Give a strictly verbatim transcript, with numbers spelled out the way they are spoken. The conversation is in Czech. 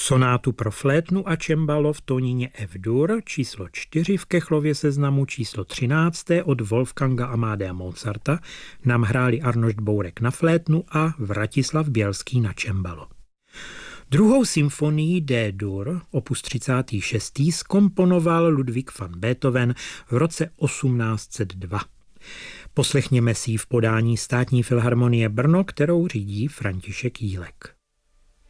Sonátu pro flétnu a čembalo v tónině F-dur, číslo čtyři v Kechlově seznamu, číslo třináct od Wolfganga Amadea Mozarta nám hráli Arnošt Bourek na flétnu a Vratislav Bělský na čembalo. Druhou symfonii D-dur, opus třicátý šestý zkomponoval Ludwig van Beethoven v roce osmnáct set dva. Poslechněme si ji v podání Státní filharmonie Brno, kterou řídí František Jílek.